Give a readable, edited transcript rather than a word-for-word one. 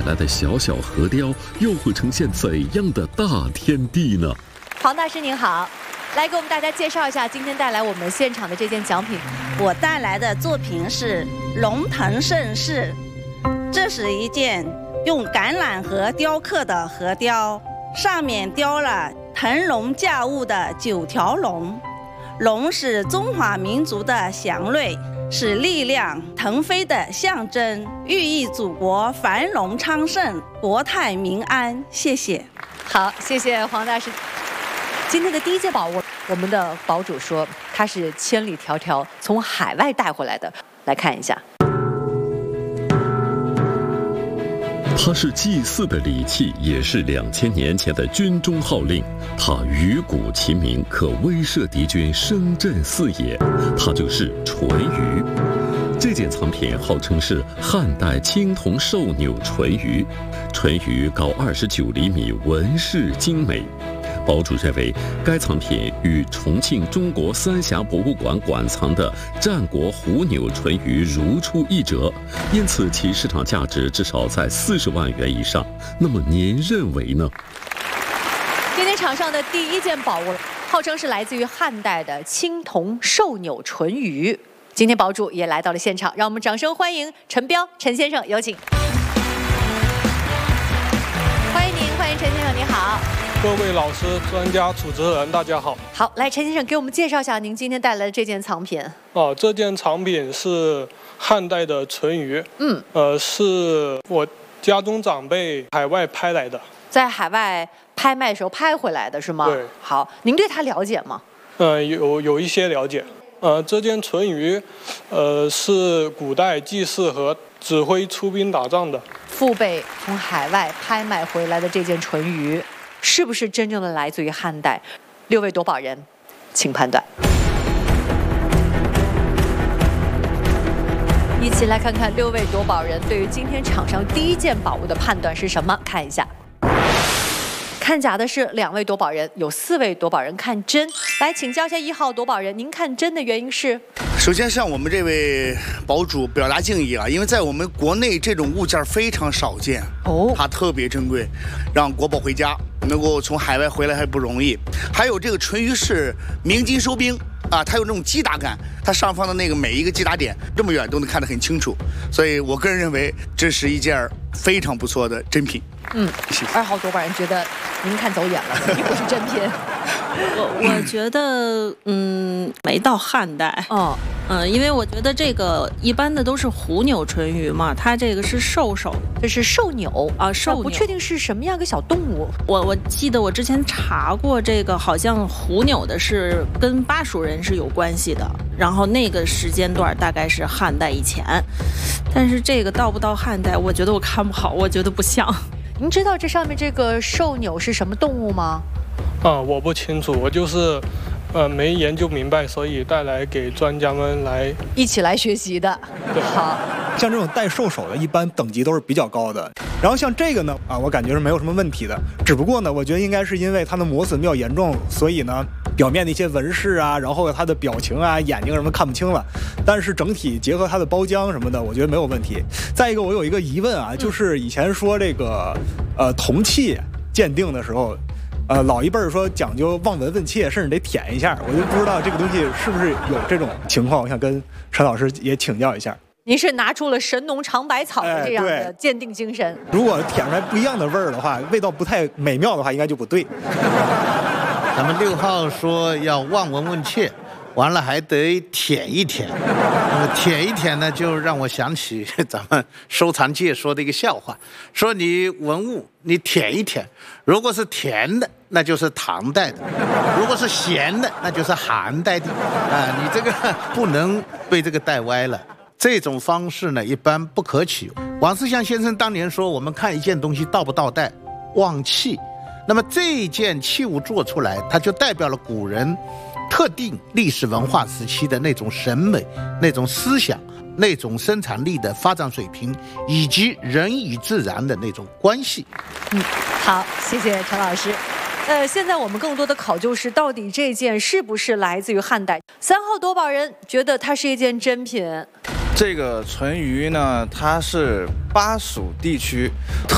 来的小小河雕，又会呈现怎样的大天地呢？ 黄大师您好，来给我们大家介绍一下今天带来我们现场的这件奖品。 我带来的作品是龙腾盛世，这是一件用橄榄核雕刻的河雕，上面雕了腾龙驾雾的9条龙。龙是中华民族的祥瑞，是力量腾飞的象征，寓意祖国繁荣昌盛、国泰民安。谢谢。 好，谢谢黄大师。今天的第一件宝物，我们的宝主说它是千里迢迢从海外带回来的，来看一下。 它是祭祀的礼器，也是2000年前的军中号令。它鱼骨齐鸣，可威慑敌军，声震四野。它就是纯鱼。这件藏品号称是汉代青铜兽钮纯鱼，纯鱼高29厘米，纹饰精美。宝主认为，该藏品与重庆中国三峡博物馆馆藏的战国虎钮纯鱼如出一辙，因此其市场价值至少在40万元以上。那么您认为呢？ 今天场上的第一件宝物，号称是来自于汉代的青铜兽钮纯鱼。今天宝主也来到了现场，让我们掌声欢迎陈彪陈先生，有请。欢迎您，欢迎陈先生，你好。 各位老师、专家、主持人，大家好。 好，来，陈先生给我们介绍一下您今天带来的这件藏品。 这件藏品是汉代的纯鱼，是我家中长辈海外拍来的， 在海外拍卖时候拍回来的是吗？ 对。 好，您对它了解吗？ 有一些了解。这件纯鱼，是古代祭祀和指挥出兵打仗的。 父辈从海外拍卖回来的这件纯鱼，是不是真正的来自于汉代？6位夺宝人，请判断。一起来看看6位夺宝人对于今天场上第一件宝物的判断是什么？看一下。看假的是2位夺宝人，有4位夺宝人看真。来请教一下1号夺宝人，您看真的原因是？ 首先向我们这位宝主表达敬意啊，因为在我们国内这种物件非常少见它特别珍贵，让国宝回家，能够从海外回来还不容易。还有这个纯鱼是鸣金收兵啊，它有那种击打感，它上方的那个每一个击打点这么远都能看得很清楚，所以我个人认为这是一件非常不错的珍品。 2号夺宝人觉得您看走眼了，这不是真品。 我觉得没到汉代因为我觉得这个一般的都是虎钮纯鱼嘛，它这个是兽首， 这是兽钮啊，兽钮不确定是什么样个小动物。 我记得我之前查过，这个好像虎钮的是跟巴蜀人是有关系的，然后那个时间段大概是汉代以前，但是这个到不到汉代，我觉得我看不好，我觉得不像。 您知道这上面这个兽钮是什么动物吗？ 我不清楚，我就是没研究明白，所以带来给专家们来一起来学习的。 对， 好， 像这种带兽首的，一般等级都是比较高的。然后像这个呢，我感觉是没有什么问题的。只不过呢，我觉得应该是因为它的磨损比较严重，所以呢，表面的一些纹饰啊，然后它的表情啊、眼睛什么看不清了。但是整体结合它的包浆什么的，我觉得没有问题。再一个，我有一个疑问啊，就是以前说这个铜器鉴定的时候。老一辈儿说讲究望闻问切，甚至得舔一下，我就不知道这个东西是不是有这种情况，我想跟陈老师也请教一下。 您是拿出了神农尝百草的这样的鉴定精神。 如果舔出来不一样的味儿的话，味道不太美妙的话，应该就不对。 咱们6号说要望闻问切，完了还得舔一舔。那么舔一舔呢，就让我想起咱们收藏界说的一个笑话，说你文物你舔一舔，如果是甜的那就是唐代的，如果是咸的那就是汉代的你这个不能被这个带歪了。这种方式呢一般不可取。王思祥先生当年说，我们看一件东西到不到代，望器。那么这件器物做出来，它就代表了古人特定历史文化时期的那种审美、那种思想、那种生产力的发展水平，以及人与自然的那种关系。 好，谢谢陈老师。现在我们更多的考究是，到底这件是不是来自于汉代？3号夺宝人觉得它是一件真品。 这个纯鱼呢，它是巴蜀地区